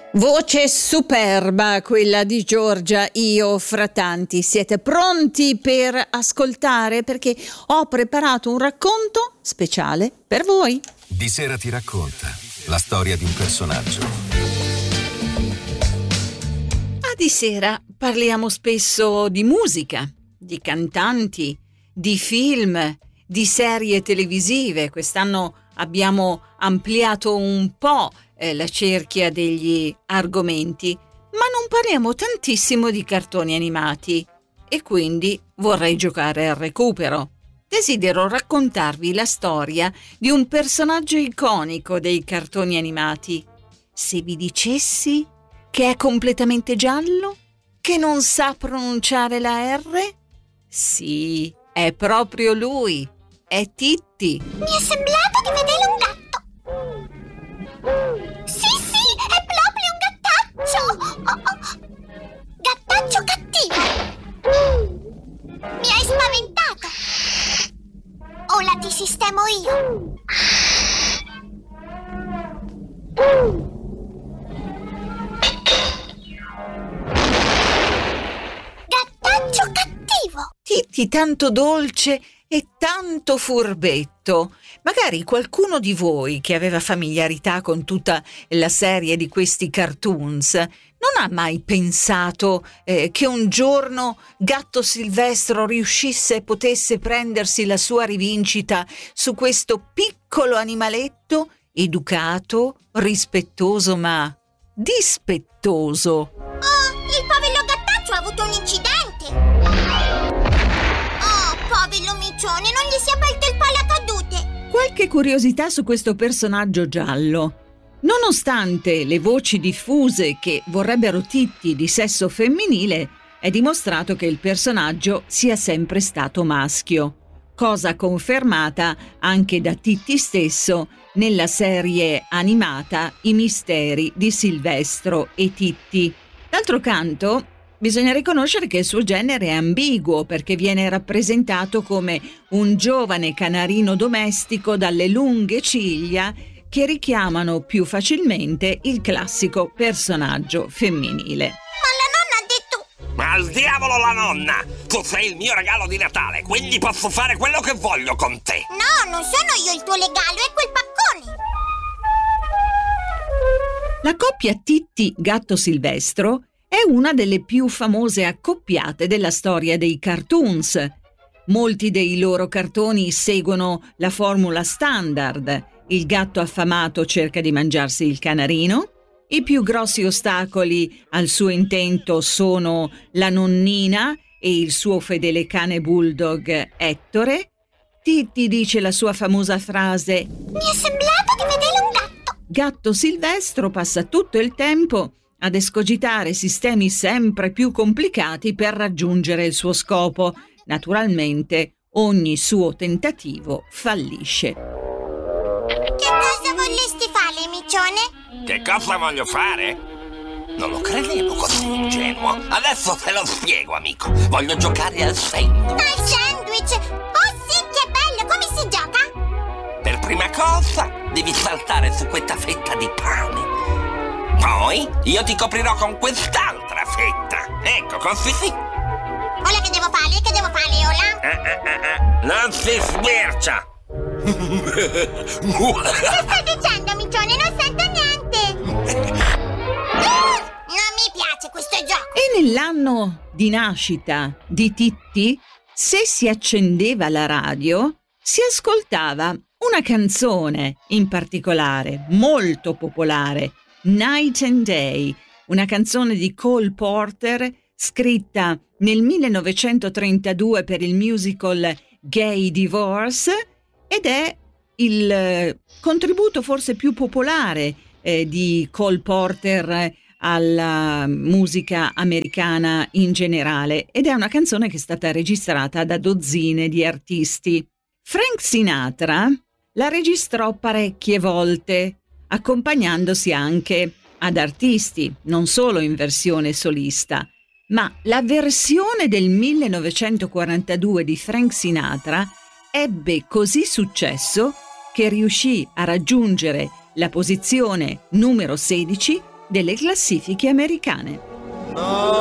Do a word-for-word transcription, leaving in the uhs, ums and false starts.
Voce superba quella di Giorgia Io Fratanti. Siete pronti per ascoltare? Perché ho preparato un racconto speciale per voi. Di Sera ti racconta la storia di un personaggio. A Di Sera parliamo spesso di musica, di cantanti, di film, di serie televisive. Quest'anno abbiamo ampliato un po' la cerchia degli argomenti, ma non parliamo tantissimo di cartoni animati e quindi vorrei giocare al recupero. Desidero raccontarvi la storia di un personaggio iconico dei cartoni animati. Se vi dicessi che è completamente giallo, che non sa pronunciare la R? Sì, è proprio lui, è Titti. Mi è sembrato di vedere un gatto. Sì, sì, è proprio un gattaccio! Oh, oh. Gattaccio cattivo! Mi hai spaventato! Ora ti sistemo io! Gattaccio cattivo! Titti tanto dolce e tanto furbetto. Magari qualcuno di voi che aveva familiarità con tutta la serie di questi cartoons non ha mai pensato eh, che un giorno Gatto Silvestro riuscisse e potesse prendersi la sua rivincita su questo piccolo animaletto educato, rispettoso ma dispettoso. Oh, il povero gattaccio ha avuto un incidente! Povero micione, non gli si è aperto il paracadute. Qualche curiosità su questo personaggio giallo. Nonostante le voci diffuse che vorrebbero Titti di sesso femminile, è dimostrato che il personaggio sia sempre stato maschio, cosa confermata anche da Titti stesso nella serie animata I misteri di Silvestro e Titti. D'altro canto, bisogna riconoscere che il suo genere è ambiguo perché viene rappresentato come un giovane canarino domestico dalle lunghe ciglia che richiamano più facilmente il classico personaggio femminile. Ma la nonna ha detto... Ma al diavolo la nonna! Tu sei il mio regalo di Natale, quindi posso fare quello che voglio con te! No, non sono io il tuo regalo, è quel paccone! La coppia Titti-Gatto Silvestro è una delle più famose accoppiate della storia dei cartoons. Molti dei loro cartoni seguono la formula standard. Il gatto affamato cerca di mangiarsi il canarino. I più grossi ostacoli al suo intento sono la nonnina e il suo fedele cane bulldog Ettore. Titti dice la sua famosa frase: Mi è sembrato di vedere un gatto. Gatto Silvestro passa tutto il tempo ad escogitare sistemi sempre più complicati per raggiungere il suo scopo. Naturalmente, ogni suo tentativo fallisce. Che cosa vorresti fare, micione? Che cosa voglio fare? Non lo credevo così ingenuo. Adesso te lo spiego, amico. Voglio giocare al sandwich. Al sandwich? Oh sì, che bello! Come si gioca? Per prima cosa, devi saltare su questa fetta di pane. Poi io ti coprirò con quest'altra fetta. Ecco, così sì. Ora che devo fare? Che devo fare ora? Eh, eh, eh, eh. Non si sbircia. Che stai dicendo, micione? Non sento niente. Non mi piace questo gioco. E nell'anno di nascita di Titti, se si accendeva la radio, si ascoltava una canzone in particolare, molto popolare, Night and Day, una canzone di Cole Porter scritta nel millenovecentotrentadue per il musical Gay Divorce ed è il contributo forse più popolare eh, di Cole Porter alla musica americana in generale ed è una canzone che è stata registrata da dozzine di artisti. Frank Sinatra la registrò parecchie volte, accompagnandosi anche ad artisti, non solo in versione solista, ma la versione del millenovecentoquarantadue di Frank Sinatra ebbe così successo che riuscì a raggiungere la posizione numero sedici delle classifiche americane.